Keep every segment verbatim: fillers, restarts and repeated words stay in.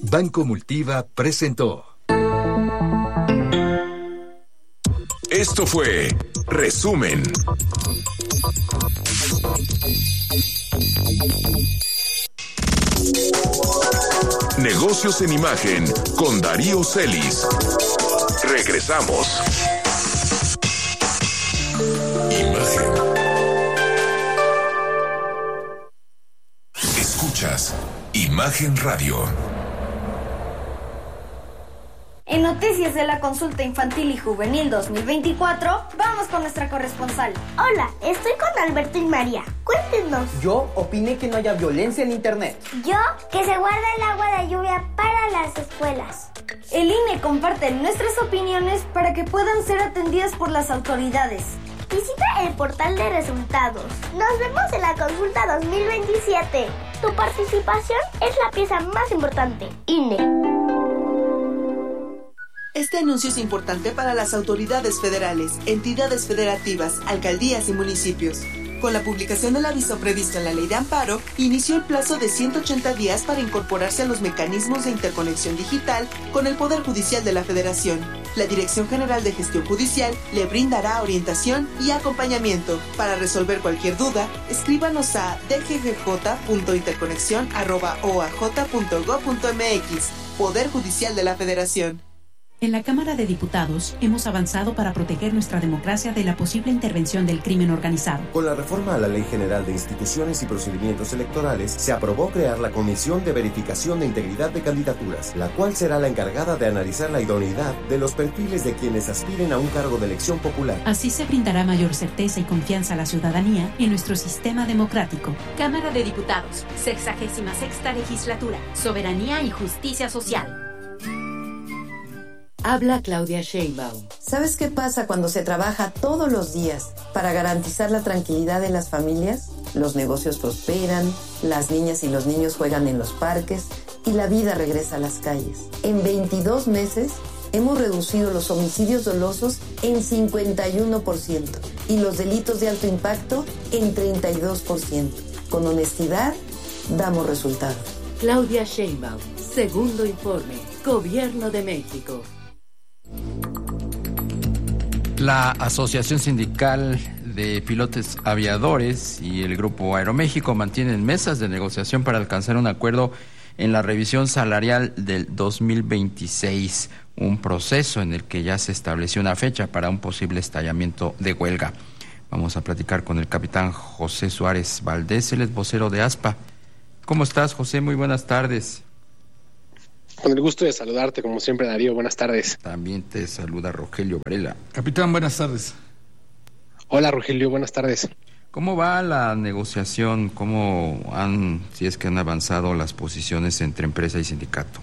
Banco Multiva presentó. Esto fue Resumen. Negocios en Imagen con Darío Celis. Regresamos. Imagen. Escuchas Imagen Radio. En noticias de la Consulta Infantil y Juvenil dos mil veinticuatro, vamos con nuestra corresponsal. Hola, estoy con Alberto y María. Cuéntenos. Yo opiné que no haya violencia en internet. Yo, que se guarda el agua de lluvia para las escuelas. El I N E comparte nuestras opiniones para que puedan ser atendidas por las autoridades. Visita el portal de resultados. Nos vemos en la Consulta dos mil veintisiete. Tu participación es la pieza más importante. I N E. Este anuncio es importante para las autoridades federales, entidades federativas, alcaldías y municipios. Con la publicación del aviso previsto en la Ley de Amparo, inició el plazo de ciento ochenta días para incorporarse a los mecanismos de interconexión digital con el Poder Judicial de la Federación. La Dirección General de Gestión Judicial le brindará orientación y acompañamiento. Para resolver cualquier duda, escríbanos a d g g j punto interconexión arroba o a j punto gob punto m x. Poder Judicial de la Federación. En la Cámara de Diputados hemos avanzado para proteger nuestra democracia de la posible intervención del crimen organizado. Con la reforma a la Ley General de Instituciones y Procedimientos Electorales, se aprobó crear la Comisión de Verificación de Integridad de Candidaturas, la cual será la encargada de analizar la idoneidad de los perfiles de quienes aspiren a un cargo de elección popular. Así se brindará mayor certeza y confianza a la ciudadanía en nuestro sistema democrático. Cámara de Diputados, sexagésima sexta legislatura, soberanía y justicia social. Habla Claudia Sheinbaum. ¿Sabes qué pasa cuando se trabaja todos los días para garantizar la tranquilidad de las familias? Los negocios prosperan, las niñas y los niños juegan en los parques y la vida regresa a las calles. En veintidós meses hemos reducido los homicidios dolosos en cincuenta y uno por ciento y los delitos de alto impacto en treinta y dos por ciento. Con honestidad, damos resultados. Claudia Sheinbaum, segundo informe, Gobierno de México. La Asociación Sindical de Pilotos Aviadores y el Grupo Aeroméxico mantienen mesas de negociación para alcanzar un acuerdo en la revisión salarial del dos mil veintiséis, un proceso en el que ya se estableció una fecha para un posible estallamiento de huelga. Vamos a platicar con el capitán José Suárez Valdés, él es vocero de ASPA. ¿Cómo estás, José? Muy buenas tardes. Con el gusto de saludarte, como siempre, Darío. Buenas tardes. También te saluda Rogelio Varela. Capitán, buenas tardes. Hola, Rogelio, buenas tardes. ¿Cómo va la negociación? ¿Cómo han, si es que han avanzado las posiciones entre empresa y sindicato?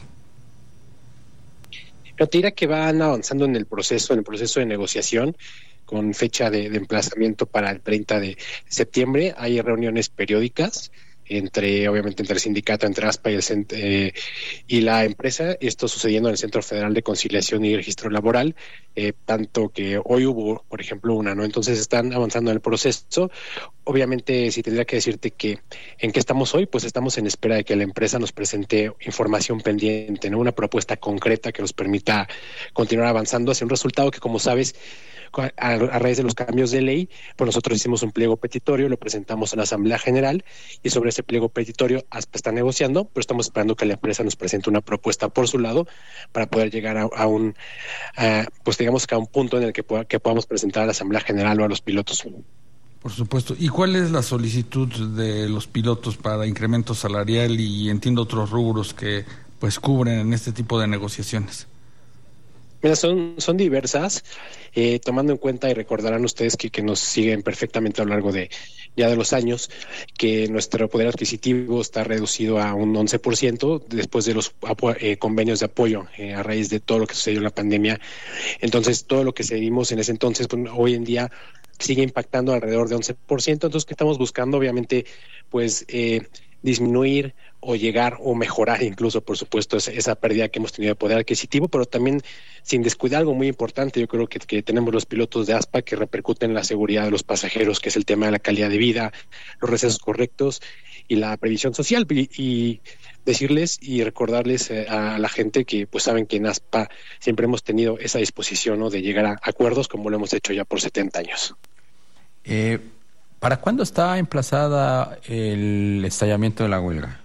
Yo te diría que van avanzando en el proceso, en el proceso de negociación, con fecha de, de emplazamiento para el treinta de septiembre. Hay reuniones periódicas entre, obviamente, entre el sindicato, entre ASPA y, el, eh, y la empresa. Esto sucediendo en el Centro Federal de Conciliación y Registro Laboral, eh, tanto que hoy hubo, por ejemplo, una, ¿no? Entonces están avanzando en el proceso. Obviamente, si tendría que decirte que en qué estamos hoy, pues estamos en espera de que la empresa nos presente información pendiente, ¿no? Una propuesta concreta que nos permita continuar avanzando hacia un resultado que, como sabes, A, a raíz de los cambios de ley, pues nosotros hicimos un pliego petitorio, lo presentamos en la Asamblea General y sobre ese pliego petitorio ASPA está negociando, pero estamos esperando que la empresa nos presente una propuesta por su lado para poder llegar a, a un, a, pues digamos que a un punto en el que, pueda, que podamos presentar a la Asamblea General o a los pilotos. Por supuesto. ¿Y cuál es la solicitud de los pilotos para incremento salarial y entiendo otros rubros que pues cubren en este tipo de negociaciones? Mira, son, son diversas, eh, tomando en cuenta, y recordarán ustedes que, que nos siguen perfectamente a lo largo de ya de los años, que nuestro poder adquisitivo está reducido a un once por ciento después de los apo- eh, convenios de apoyo eh, a raíz de todo lo que sucedió en la pandemia. Entonces, todo lo que seguimos en ese entonces, pues, hoy en día sigue impactando alrededor de once por ciento. Entonces, ¿qué estamos buscando? Obviamente, pues, eh, disminuir o llegar o mejorar incluso, por supuesto, esa, esa pérdida que hemos tenido de poder adquisitivo, pero también sin descuidar algo muy importante. Yo creo que, que tenemos los pilotos de ASPA que repercuten en la seguridad de los pasajeros, que es el tema de la calidad de vida, los recesos correctos y la previsión social, y, y decirles y recordarles eh, a la gente que pues saben que en ASPA siempre hemos tenido esa disposición, ¿no?, de llegar a acuerdos como lo hemos hecho ya por setenta años. Eh, ¿Para cuándo está emplazada el estallamiento de la huelga?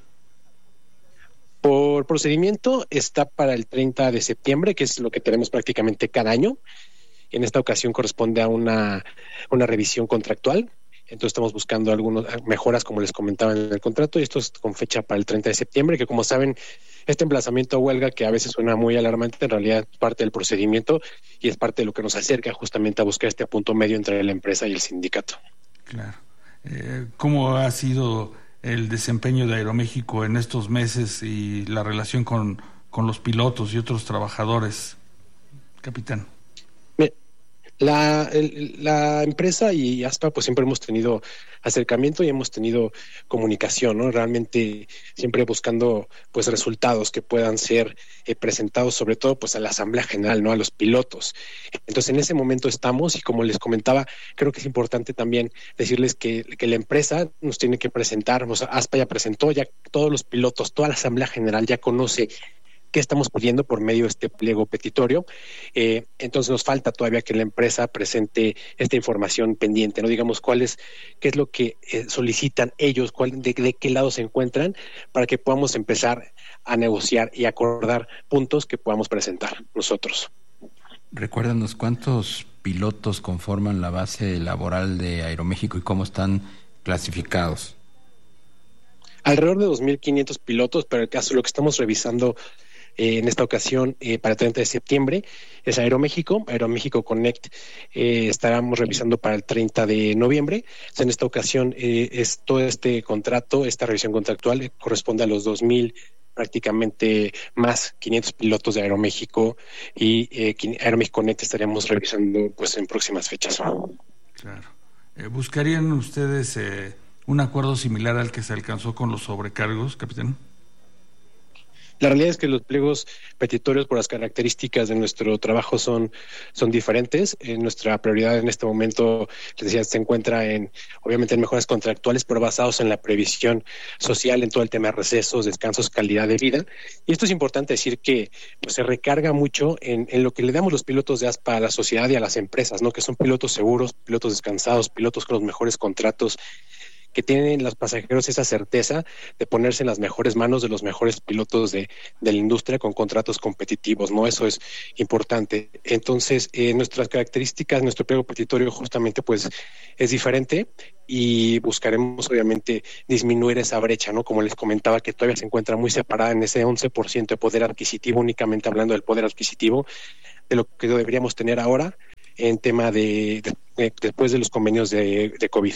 Por procedimiento está para el treinta de septiembre, que es lo que tenemos prácticamente cada año. En esta ocasión corresponde a una, una revisión contractual. Entonces estamos buscando algunas mejoras, como les comentaba, en el contrato, y esto es con fecha para el treinta de septiembre, que como saben, este emplazamiento a huelga, que a veces suena muy alarmante, en realidad es parte del procedimiento y es parte de lo que nos acerca justamente a buscar este punto medio entre la empresa y el sindicato. Claro. Eh, ¿Cómo ha sido el desempeño de Aeroméxico en estos meses y la relación con, con los pilotos y otros trabajadores, capitán? La, el, la empresa y ASPA pues siempre hemos tenido acercamiento y hemos tenido comunicación, ¿no? Realmente siempre buscando pues resultados que puedan ser eh, presentados sobre todo pues a la Asamblea General, ¿no?, a los pilotos. Entonces en ese momento estamos, y como les comentaba, creo que es importante también decirles que, que la empresa nos tiene que presentar, o sea, ASPA ya presentó, ya todos los pilotos, toda la Asamblea General ya conoce qué estamos pidiendo por medio de este pliego petitorio. Eh, entonces nos falta todavía que la empresa presente esta información pendiente, no digamos cuál es, qué es lo que eh, solicitan ellos, cuál, de, de qué lado se encuentran, para que podamos empezar a negociar y acordar puntos que podamos presentar nosotros. Recuérdanos cuántos pilotos conforman la base laboral de Aeroméxico y cómo están clasificados. Alrededor de dos mil quinientos pilotos, pero el caso lo que estamos revisando Eh, en esta ocasión, eh, para el treinta de septiembre, es Aeroméxico. Aeroméxico Connect eh, estaremos revisando para el treinta de noviembre. Entonces, en esta ocasión, eh, es todo este contrato, esta revisión contractual, eh, corresponde a los dos mil, prácticamente más quinientos pilotos de Aeroméxico, y eh, Aeroméxico Connect estaríamos revisando pues en próximas fechas. Claro. Eh, ¿Buscarían ustedes eh, un acuerdo similar al que se alcanzó con los sobrecargos, capitán? La realidad es que los pliegos petitorios, por las características de nuestro trabajo, son, son diferentes. Eh, nuestra prioridad en este momento, les decía, se encuentra en, obviamente, en mejoras contractuales, pero basados en la previsión social, en todo el tema de recesos, descansos, calidad de vida. Y esto es importante decir que pues, se recarga mucho en, en lo que le damos los pilotos de ASPA a la sociedad y a las empresas, ¿no?, que son pilotos seguros, pilotos descansados, pilotos con los mejores contratos, que tienen los pasajeros esa certeza de ponerse en las mejores manos de los mejores pilotos de, de la industria con contratos competitivos, ¿no? Eso es importante. Entonces, eh, nuestras características, nuestro pliego petitorio justamente pues es diferente, y buscaremos obviamente disminuir esa brecha, ¿no? Como les comentaba, que todavía se encuentra muy separada en ese once por ciento de poder adquisitivo, únicamente hablando del poder adquisitivo, de lo que deberíamos tener ahora en tema de, de, de después de los convenios de, de COVID.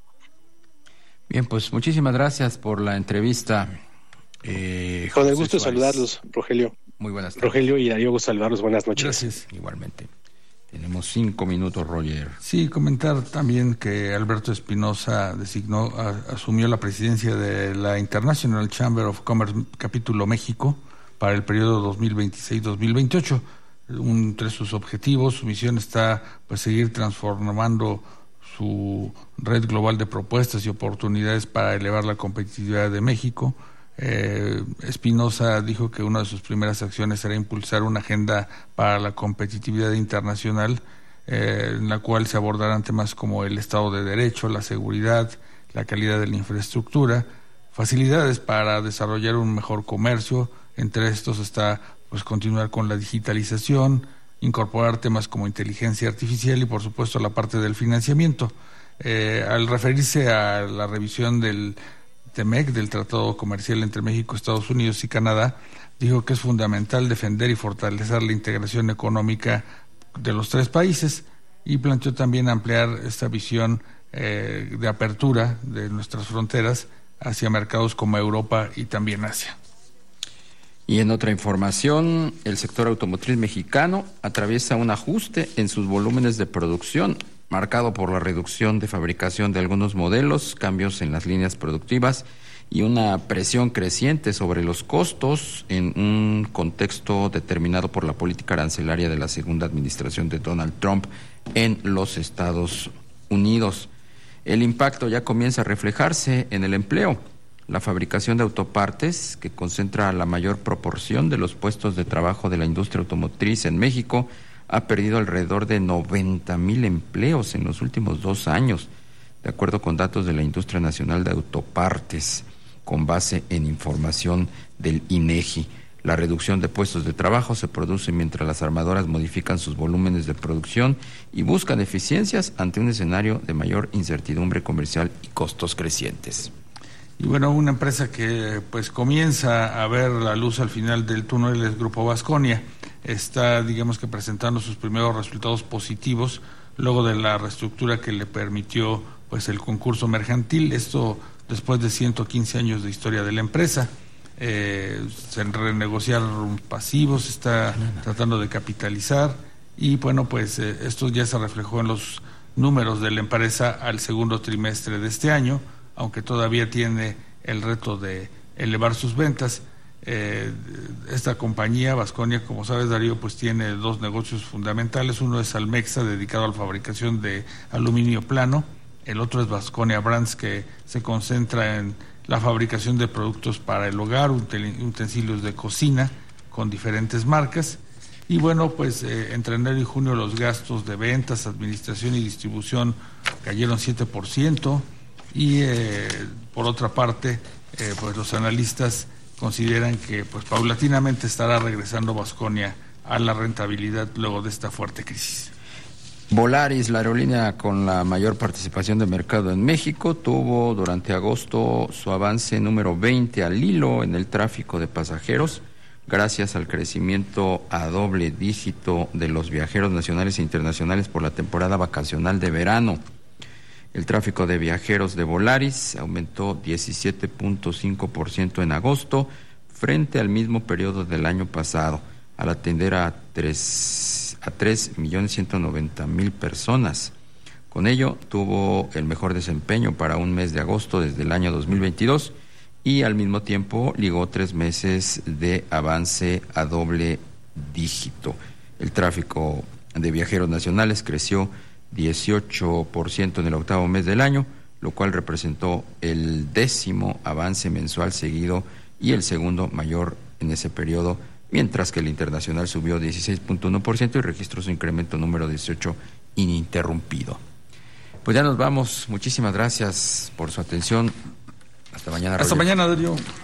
Bien, pues muchísimas gracias por la entrevista. Eh, Con el gusto de saludarlos, Rogelio. Muy buenas tardes. Rogelio y Darío, gusto saludarlos. Buenas noches. Gracias. Igualmente. Tenemos cinco minutos, Roger. Sí, comentar también que Alberto Espinosa designó, a, asumió la presidencia de la International Chamber of Commerce Capítulo México para el periodo dos mil veintiséis dos mil veintiocho. Entre sus objetivos, su misión está pues seguir transformando su red global de propuestas y oportunidades para elevar la competitividad de México. Eh, Espinosa dijo que una de sus primeras acciones será impulsar una agenda para la competitividad internacional, eh, en la cual se abordarán temas como el Estado de Derecho, la seguridad, la calidad de la infraestructura, facilidades para desarrollar un mejor comercio. Entre estos está pues continuar con la digitalización, incorporar temas como inteligencia artificial y, por supuesto, la parte del financiamiento. Eh, al referirse a la revisión del T M E C, del Tratado Comercial entre México, Estados Unidos y Canadá, dijo que es fundamental defender y fortalecer la integración económica de los tres países, y planteó también ampliar esta visión eh, de apertura de nuestras fronteras hacia mercados como Europa y también Asia. Y en otra información, el sector automotriz mexicano atraviesa un ajuste en sus volúmenes de producción, marcado por la reducción de fabricación de algunos modelos, cambios en las líneas productivas y una presión creciente sobre los costos en un contexto determinado por la política arancelaria de la segunda administración de Donald Trump en los Estados Unidos. El impacto ya comienza a reflejarse en el empleo. La fabricación de autopartes, que concentra la mayor proporción de los puestos de trabajo de la industria automotriz en México, ha perdido alrededor de noventa mil empleos en los últimos dos años, de acuerdo con datos de la Industria Nacional de Autopartes, con base en información del INEGI. La reducción de puestos de trabajo se produce mientras las armadoras modifican sus volúmenes de producción y buscan eficiencias ante un escenario de mayor incertidumbre comercial y costos crecientes. Y bueno, una empresa que pues comienza a ver la luz al final del túnel es Grupo Vasconia. Está, digamos que presentando sus primeros resultados positivos luego de la reestructura que le permitió pues el concurso mercantil. Esto después de ciento quince años de historia de la empresa. Eh, se renegociar pasivos, está tratando de capitalizar y bueno, pues eh, esto ya se reflejó en los números de la empresa al segundo trimestre de este año, aunque todavía tiene el reto de elevar sus ventas. Eh, esta compañía, Vasconia, como sabes, Darío, pues tiene dos negocios fundamentales. Uno es Almexa, dedicado a la fabricación de aluminio plano. El otro es Vasconia Brands, que se concentra en la fabricación de productos para el hogar, utensilios de cocina con diferentes marcas. Y bueno, pues eh, entre enero y junio los gastos de ventas, administración y distribución cayeron siete por ciento. Y eh, por otra parte, eh, pues los analistas consideran que pues paulatinamente estará regresando Vasconia a la rentabilidad luego de esta fuerte crisis. Volaris, la aerolínea con la mayor participación de mercado en México, tuvo durante agosto su avance número veinte al hilo en el tráfico de pasajeros, gracias al crecimiento a doble dígito de los viajeros nacionales e internacionales por la temporada vacacional de verano. El tráfico de viajeros de Volaris aumentó diecisiete punto cinco por ciento en agosto frente al mismo periodo del año pasado, al atender a tres a tres millones ciento noventa mil personas. Con ello, tuvo el mejor desempeño para un mes de agosto desde el año dos mil veintidós y al mismo tiempo ligó tres meses de avance a doble dígito. El tráfico de viajeros nacionales creció dieciocho por ciento en el octavo mes del año, lo cual representó el décimo avance mensual seguido y el segundo mayor en ese periodo, mientras que el internacional subió dieciséis punto uno por ciento y registró su incremento número dieciocho ininterrumpido. Pues ya nos vamos. Muchísimas gracias por su atención. Hasta mañana. Hasta Roger. mañana, Darío.